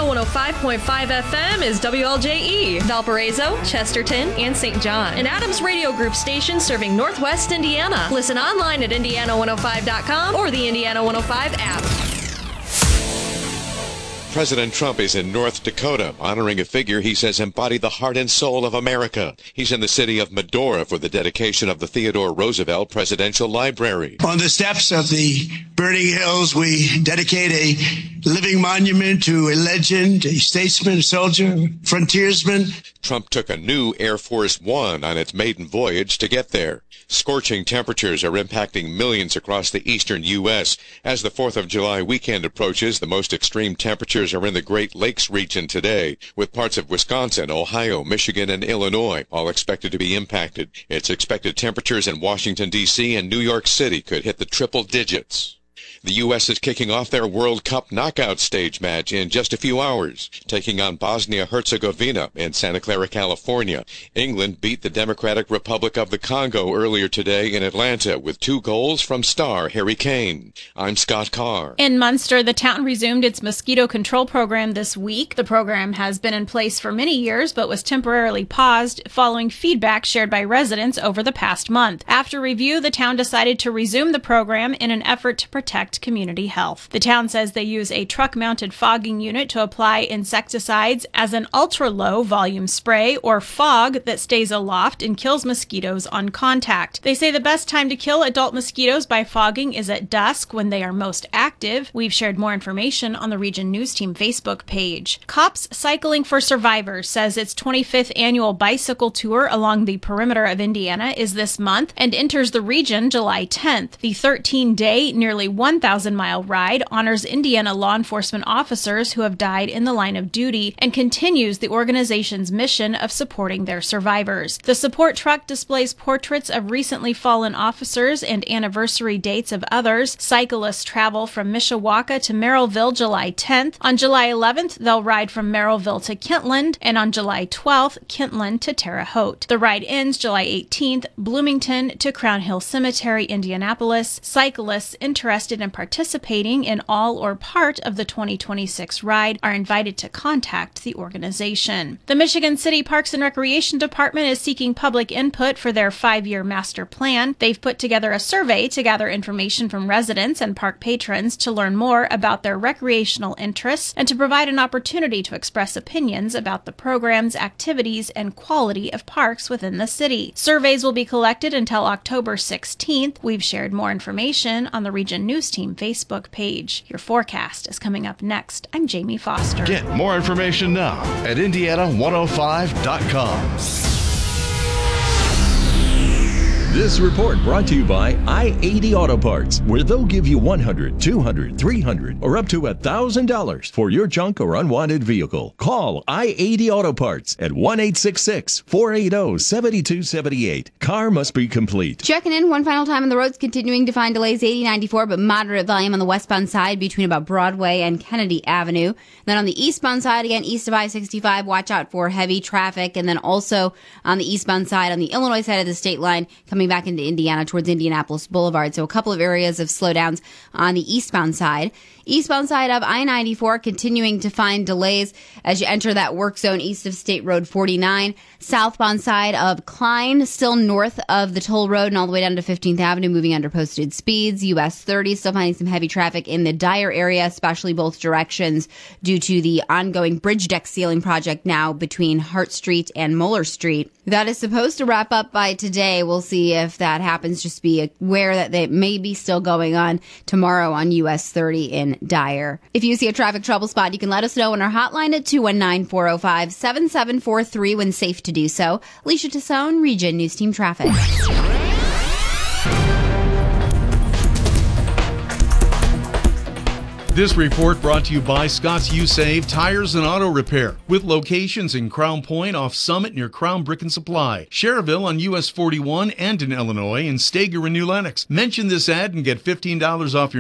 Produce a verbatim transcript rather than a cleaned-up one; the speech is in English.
one oh five point five F M is W L J E, Valparaiso, Chesterton, and Saint John. An Adams Radio Group station serving Northwest Indiana. Listen online at indiana one oh five dot com or the Indiana one oh five app. President Trump is in North Dakota, honoring a figure he says embodied the heart and soul of America. He's in the city of Medora for the dedication of the Theodore Roosevelt Presidential Library. On the steps of the Burning Hills, we dedicate a living monument to a legend, a statesman, a soldier, frontiersman. Trump took a new Air Force One on its maiden voyage to get there. Scorching temperatures are impacting millions across the eastern U S As the fourth of July weekend approaches, the most extreme temperatures are in the Great Lakes region today, with parts of Wisconsin, Ohio, Michigan, and Illinois all expected to be impacted. It's expected temperatures in Washington, D C and New York City could hit the triple digits. The U S is kicking off their World Cup knockout stage match in just a few hours, taking on Bosnia-Herzegovina in Santa Clara, California. England beat the Democratic Republic of the Congo earlier today in Atlanta with two goals from star Harry Kane. I'm Scott Carr. In Munster, the town resumed its mosquito control program this week. The program has been in place for many years, but was temporarily paused following feedback shared by residents over the past month. After review, the town decided to resume the program in an effort to protect community health. The town says they use a truck-mounted fogging unit to apply insecticides as an ultra-low volume spray or fog that stays aloft and kills mosquitoes on contact. They say the best time to kill adult mosquitoes by fogging is at dusk when they are most active. We've shared more information on the Region News Team Facebook page. Cops Cycling for Survivors says its twenty-fifth annual bicycle tour along the perimeter of Indiana is this month and enters the region July tenth. The thirteen-day, nearly one thousand mile ride honors Indiana law enforcement officers who have died in the line of duty and continues the organization's mission of supporting their survivors. The support truck displays portraits of recently fallen officers and anniversary dates of others. Cyclists travel from Mishawaka to Merrillville July tenth. On July eleventh, they'll ride from Merrillville to Kentland, and on July twelfth, Kentland to Terre Haute. The ride ends July eighteenth, Bloomington to Crown Hill Cemetery, Indianapolis. Cyclists interested in participating in all or part of the twenty twenty-six ride are invited to contact the organization. The Michigan City Parks and Recreation Department is seeking public input for their five-year master plan. They've put together a survey to gather information from residents and park patrons to learn more about their recreational interests and to provide an opportunity to express opinions about the programs, activities, and quality of parks within the city. Surveys will be collected until October sixteenth. We've shared more information on the Region News Team Facebook page. Your forecast is coming up next. I'm Jamie Foster. Get more information now at indiana one oh five dot com. This report brought to you by I eighty Auto Parts, where they'll give you one hundred dollars, two hundred dollars, three hundred dollars, or up to one thousand dollars for your junk or unwanted vehicle. Call I eighty Auto Parts at one eight six six, four eight zero, seven two seven eight. Car must be complete. Checking in one final time on the roads, continuing to find delays eighty ninety-four, but moderate volume on the westbound side between about Broadway and Kennedy Avenue. Then on the eastbound side, again, east of I sixty-five, watch out for heavy traffic. And then also on the eastbound side, on the Illinois side of the state line, coming back into Indiana towards Indianapolis Boulevard. So a couple of areas of slowdowns on the eastbound side. Eastbound side of I ninety-four continuing to find delays as you enter that work zone east of State Road forty-nine. Southbound side of Klein, still north of the toll road and all the way down to fifteenth Avenue, moving under posted speeds. U S thirty, still finding some heavy traffic in the Dyer area, especially both directions, due to the ongoing bridge deck sealing project now between Hart Street and Moeller Street. That is supposed to wrap up by today. We'll see if that happens. Just be aware that they may be still going on tomorrow on U S thirty in Dyer. If you see a traffic trouble spot, you can let us know on our hotline at two one nine, four oh five, seven seven four three when safe to do so. Alicia Tassone, Region News Team Traffic. This report brought to you by Scott's U Save Tires and Auto Repair, with locations in Crown Point off Summit near Crown Brick and Supply, Cherville on U S forty-one and in Illinois, and Stager in New Lenox. Mention this ad and get fifteen dollars off your